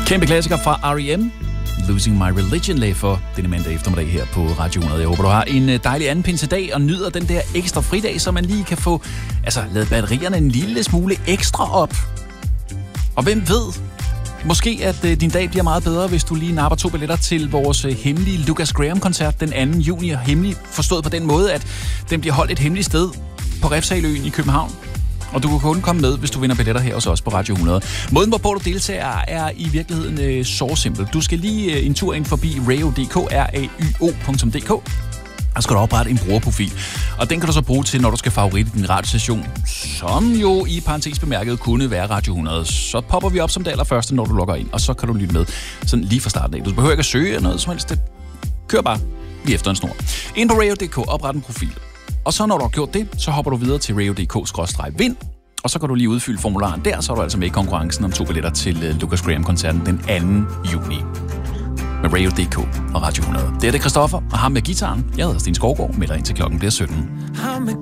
Kæmpe klassiker fra R.E.M. Losing My Religion lag for denne mandag eftermiddag her på Radio 100. Jeg håber, du har en dejlig anden pinsedag og nyder den der ekstra fridag, så man lige kan få ladet batterierne en lille smule ekstra op. Og hvem ved, måske at din dag bliver meget bedre, hvis du lige napper 2 billetter til vores hemmelige Lucas Graham-koncert den 2. juni. Hemmelig forstået på den måde, at den bliver holdt et hemmeligt sted på Refshaleøen i København. Og du kan kun komme med, hvis du vinder billetter her hos os på Radio 100. Måden, hvorpå du deltager, er i virkeligheden så simpel. Du skal lige en tur ind forbi rayo.dk, rayo.dk, og skal du oprette en brugerprofil. Og den kan du så bruge til, når du skal favoritte din radiostation, som jo i parentes bemærket kunne være Radio 100. Så popper vi op som det allerførste, når du logger ind, og så kan du lytte med sådan lige fra starten af. Du behøver ikke at søge noget som helst. Kør bare lige efter en snor. Ind på rayo.dk, opret en profil. Og så når du har gjort det, så hopper du videre til rayo.dk/vind, og så kan du lige udfylde formularen der, så er du altså med i konkurrencen om 2 billetter til Lucas Graham-koncerten den 2. juni. Med Rayo.dk og Radio 100. Det er det Christoffer, og ham med gitaren. Jeg hedder Sten Skovgaard, melder ind til klokken bliver 17.